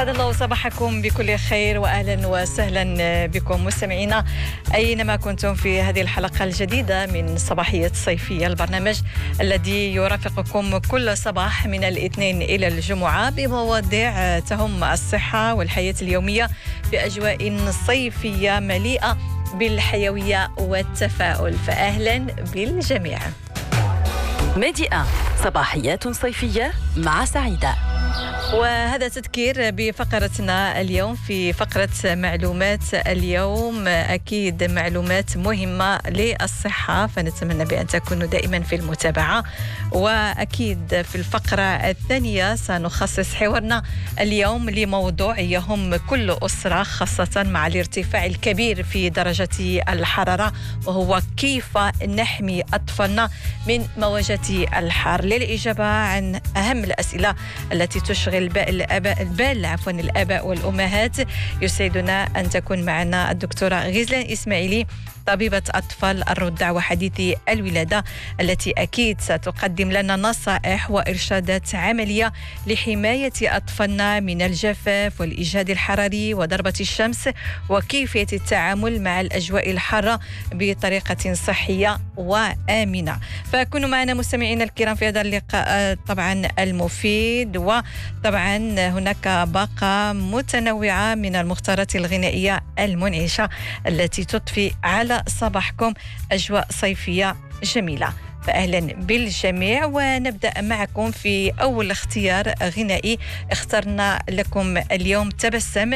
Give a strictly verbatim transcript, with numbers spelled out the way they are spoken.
أسعد الله صباحكم بكل خير وأهلا وسهلا بكم مستمعينا أينما كنتم في هذه الحلقة الجديدة من صباحية صيفية، البرنامج الذي يرافقكم كل صباح من الاثنين إلى الجمعة بمواضيع تهم الصحة والحياة اليومية بأجواء صيفية مليئة بالحيوية والتفاؤل، فأهلا بالجميع. ميديا صباحيات صيفية مع سعيدة. وهذا تذكير بفقرتنا اليوم في فقرة معلومات اليوم، أكيد معلومات مهمة للصحة، فنتمنى بأن تكونوا دائما في المتابعة. وأكيد في الفقرة الثانية سنخصص حوارنا اليوم لموضوع يهم كل أسرة، خاصة مع الارتفاع الكبير في درجة الحرارة، وهو كيف نحمي أطفالنا من مواجهة الحر. للإجابة عن أهم الأسئلة التي تشغل الآباء البال عفوا الآباء والأمهات، يسعدنا أن تكون معنا الدكتورة غزلان إسماعيلي، طبيبة أطفال الرضع وحديثي الولادة، التي أكيد ستقدم لنا نصائح وإرشادات عملية لحماية أطفالنا من الجفاف والإجهاد الحراري وضربة الشمس، وكيفية التعامل مع الأجواء الحارة بطريقة صحية وآمنة. فكونوا معنا مستمعينا الكرام في هذا اللقاء طبعا المفيد، وطبعا هناك باقة متنوعة من المختارات الغنائية المنعشة التي تضفي على صباحكم أجواء صيفية جميلة، فأهلا بالجميع. ونبدأ معكم في أول اختيار غنائي اخترنا لكم اليوم، تبسم